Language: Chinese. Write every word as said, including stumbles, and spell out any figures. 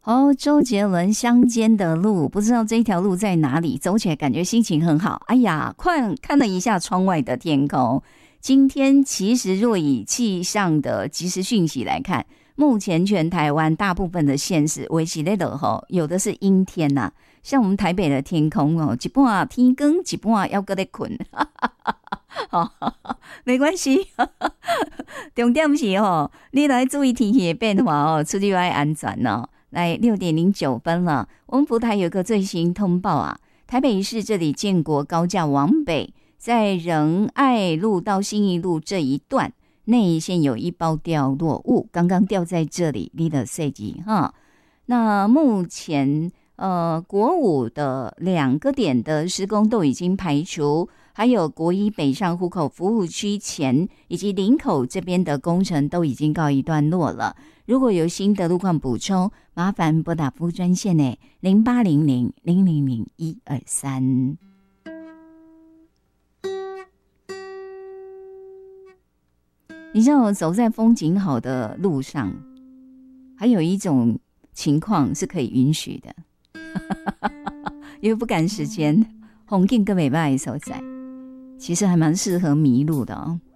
哦，周杰伦乡间的路，不知道这一条路在哪里，走起来感觉心情很好。哎呀，看看了一下窗外的天空，今天其实若以气象的即时讯息来看，目前全台湾大部分的县市维持在落雨，有的是阴天呐、啊。像我们台北的天空哦，一半天光，一半要搁在困。没关系，重点是哦，你来注意天气的变化哦，出去要安全哦。来六点零九分了，我们福台有个最新通报啊，台北市这里建国高架往北，在仁爱路到信义路这一段内线有一包掉落物，刚刚掉在这里，你的设计哈。那目前呃国五的两个点的施工都已经排除，还有国一北上湖口服务区前以及林口这边的工程都已经告一段落了。如果有新的路况补充，麻烦拨打服务专线呢零八零零零零零一二三。你知道我走在风景好的路上，还有一种情况是可以允许的，因为不赶时间，风景更美的所在，其实还蛮适合迷路的哦。